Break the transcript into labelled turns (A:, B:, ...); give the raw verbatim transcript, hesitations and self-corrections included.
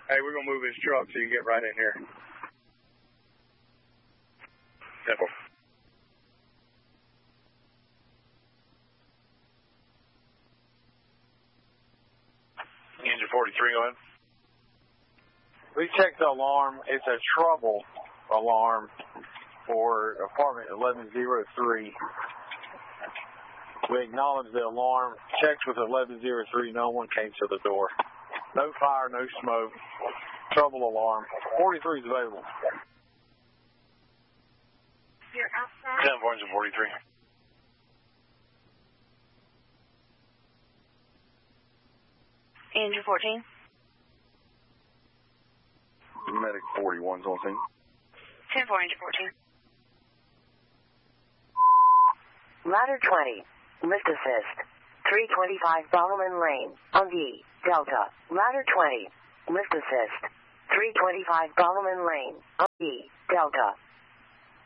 A: Hey, we're going to move his truck so you can get right in here. Simple.
B: Engine forty-three on.
C: We checked the alarm. It's a trouble alarm for apartment eleven oh three. We acknowledged the alarm, checked with eleven oh three, no one came to the door. No fire, no smoke. Trouble alarm. forty-three is available.
B: You're outside. ten for engine forty-three.
D: Engine fourteen.
E: Medic forty-one's on scene.
D: ten four, engine fourteen.
F: Ladder twenty, lift assist. three twenty-five Ballman Lane, on V, Delta. Ladder twenty, lift assist. three twenty-five Ballman Lane, on V, Delta.